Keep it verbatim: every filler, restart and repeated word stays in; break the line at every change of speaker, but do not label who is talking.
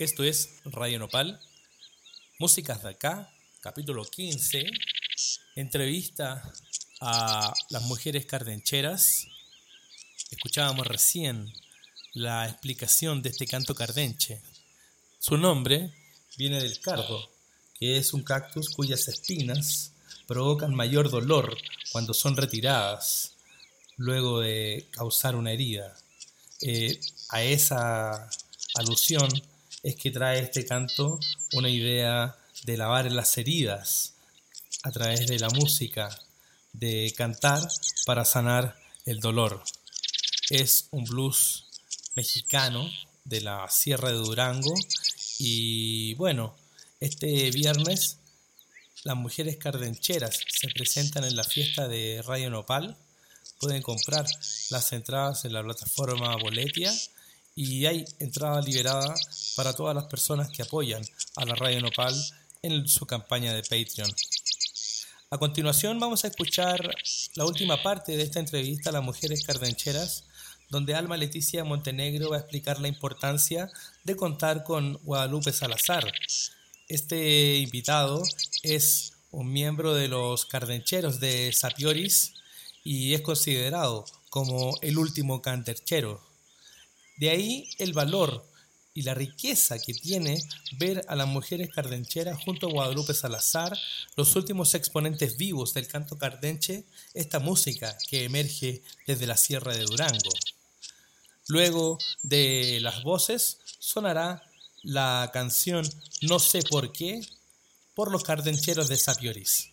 Esto es Radio Nopal, Músicas de Acá, capítulo quince, entrevista a las mujeres cardencheras. Escuchábamos recién la explicación de este canto cardenche. Su nombre viene del cardo, que es un cactus cuyas espinas provocan mayor dolor cuando son retiradas, luego de causar una herida. Eh, a esa alusión es que trae este canto una idea de lavar las heridas a través de la música, de cantar para sanar el dolor. Es un blues mexicano de la Sierra de Durango y bueno, este viernes las mujeres cardencheras se presentan en la fiesta de Radio Nopal. Pueden comprar las entradas en la plataforma Boletia y hay entrada liberada para todas las personas que apoyan a la Radio Nopal en su campaña de Patreon. A continuación vamos a escuchar la última parte de esta entrevista a las mujeres cardencheras, donde Alma Leticia Montenegro va a explicar la importancia de contar con Guadalupe Salazar. Este invitado es un miembro de los cardencheros de Sapioris y es considerado como el último cardenchero. De ahí el valor y la riqueza que tiene ver a las mujeres cardencheras junto a Guadalupe Salazar, los últimos exponentes vivos del canto cardenche, esta música que emerge desde la Sierra de Durango. Luego de las voces sonará la canción No sé por qué por los cardencheros de Sapioris.